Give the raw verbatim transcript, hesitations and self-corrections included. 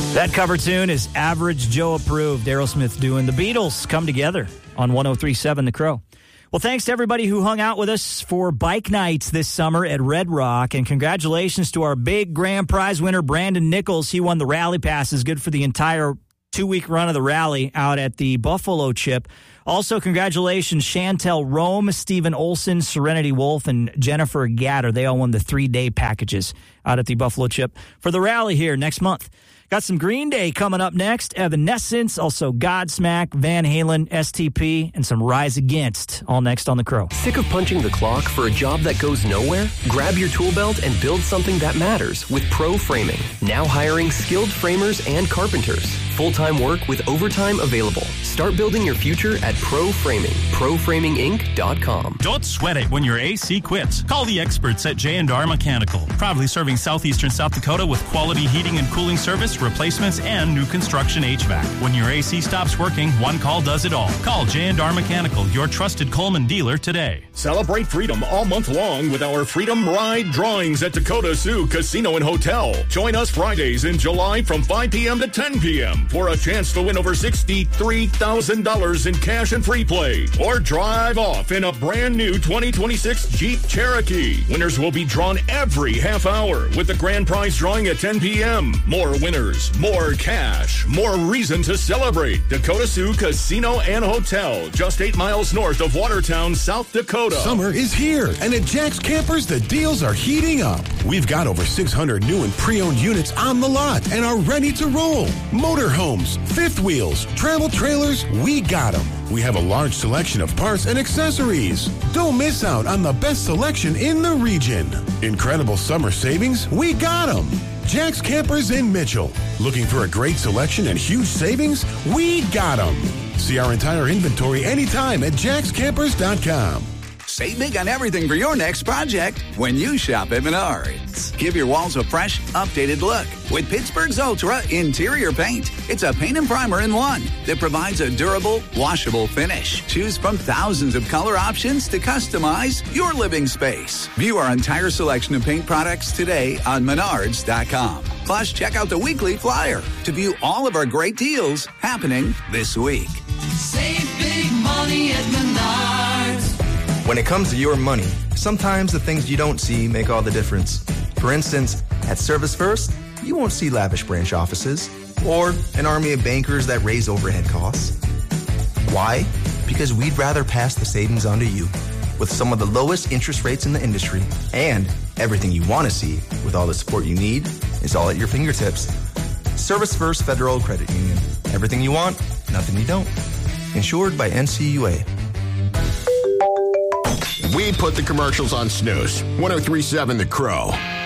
That cover tune is Average Joe approved. Aerosmith doing The Beatles Come Together on one oh three point seven The Crow. Well, thanks to everybody who hung out with us for bike nights this summer at Red Rock. And congratulations to our big grand prize winner, Brandon Nichols. He won the rally passes, good for the entire two-week run of the rally out at the Buffalo Chip. Also, congratulations, Chantel Rome, Stephen Olson, Serenity Wolf, and Jennifer Gatter. They all won the three-day packages out at the Buffalo Chip for the rally here next month. Got some Green Day coming up next, Evanescence, also Godsmack, Van Halen, S T P, and some Rise Against, all next on The Crow. Sick of punching the clock for a job that goes nowhere? Grab your tool belt and build something that matters with Pro Framing. Now hiring skilled framers and carpenters. Full-time work with overtime available. Start building your future at Pro Framing. pro framing inc dot com. Don't sweat it when your A C quits. Call the experts at J and R Mechanical. Proudly serving southeastern South Dakota with quality heating and cooling service, replacements, and new construction H V A C. When your A C stops working, one call does it all. Call J and R Mechanical, your trusted Coleman dealer today. Celebrate freedom all month long with our Freedom Ride drawings at Dakota Sioux Casino and Hotel. Join us Fridays in July from five p.m. to ten p.m. for a chance to win over sixty-three thousand dollars in cash and free play. Or drive off in a brand new twenty twenty-six Jeep Cherokee. Winners will be drawn every half hour with the grand prize drawing at ten p.m. More winners, more cash, more reason to celebrate. Dakota Sioux Casino and Hotel, just eight miles north of Watertown, South Dakota. Summer is here, and at Jack's Campers, the deals are heating up. We've got over six hundred new and pre-owned units on the lot and are ready to roll. Motorhomes, fifth wheels, travel trailers, we got them. We have a large selection of parts and accessories. Don't miss out on the best selection in the region. Incredible summer savings, we got them. Jack's Campers in Mitchell. Looking for a great selection and huge savings? We got them. See our entire inventory anytime at jacks campers dot com. Save big on everything for your next project when you shop at Menards. Give your walls a fresh, updated look with Pittsburgh's Ultra Interior Paint. It's a paint and primer in one that provides a durable, washable finish. Choose from thousands of color options to customize your living space. View our entire selection of paint products today on menards dot com. Plus, check out the weekly flyer to view all of our great deals happening this week. Save big money at Menards. When it comes to your money, sometimes the things you don't see make all the difference. For instance, at Service First, you won't see lavish branch offices or an army of bankers that raise overhead costs. Why? Because we'd rather pass the savings on to you with some of the lowest interest rates in the industry, and everything you want to see with all the support you need is all at your fingertips. Service First Federal Credit Union. Everything you want, nothing you don't. Insured by N C U A. We put the commercials on snooze. one oh three point seven The Crow.